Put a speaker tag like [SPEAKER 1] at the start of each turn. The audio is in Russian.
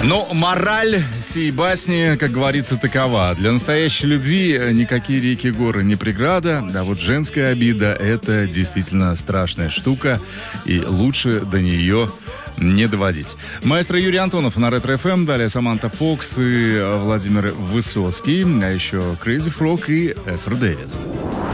[SPEAKER 1] Но мораль сей басни, как говорится, такова. Для настоящей любви никакие реки и горы не преграда, а вот женская обида — это действительно страшная штука, и лучше до нее не доводить. Маэстро Юрий Антонов на Ретро-ФМ, далее Саманта Фокс и Владимир Высоцкий, а еще Crazy Frog и Эфер Дэвид.